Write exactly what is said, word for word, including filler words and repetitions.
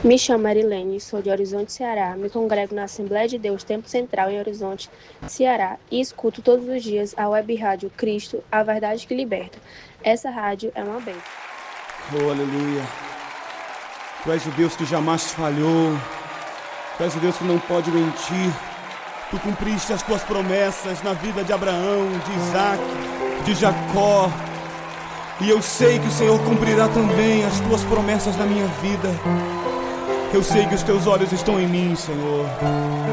Me chamo Marilene, sou de Horizonte, Ceará. Me congrego na Assembleia de Deus Tempo Central em Horizonte, Ceará e escuto todos os dias a web rádio Cristo, a verdade que liberta. Essa rádio é uma bênção. Oh, aleluia. Tu és o Deus que jamais falhou. Tu és o Deus que não pode mentir. Tu cumpriste as tuas promessas na vida de Abraão, de Isaac, de Jacó. E eu sei que o Senhor cumprirá também as tuas promessas na minha vida. Eu sei que os teus olhos estão em mim, Senhor.